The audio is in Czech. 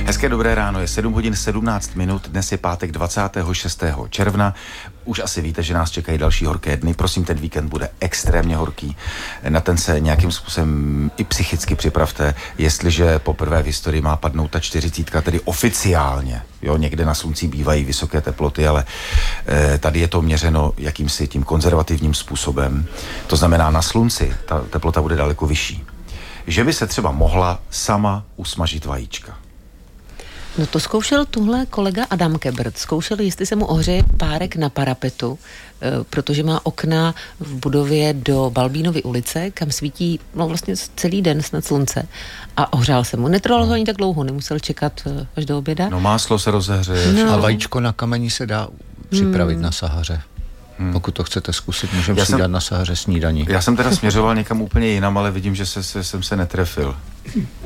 Hezké dobré ráno, je 7 hodin 17 minut, dnes je pátek 26. června. Už asi víte, že nás čekají další horké dny. Prosím, ten víkend bude extrémně horký. Na ten se nějakým způsobem i psychicky připravte, jestliže poprvé v historii má padnout ta 40, tedy oficiálně. Jo, někde na slunci bývají vysoké teploty, ale tady je to měřeno jakýmsi tím konzervativním způsobem. To znamená, na slunci ta teplota bude daleko vyšší. Že by se třeba mohla sama usmažit vajíčka. No to zkoušel tuhle kolega Adam Kebrt. Zkoušel, jestli se mu ohřeje párek na parapetu, protože má okna v budově do Balbínovy ulice, kam svítí vlastně celý den snad slunce. A ohřál se mu. Netrvalo to ani tak dlouho, nemusel čekat až do oběda. No máslo se rozehřeje. No. A vajíčko na kameni se dá připravit na sahaře. Pokud to chcete zkusit, můžeme si dát na sahaře snídaní. Já jsem teda směřoval někam úplně jinam, ale vidím, že jsem se netrefil.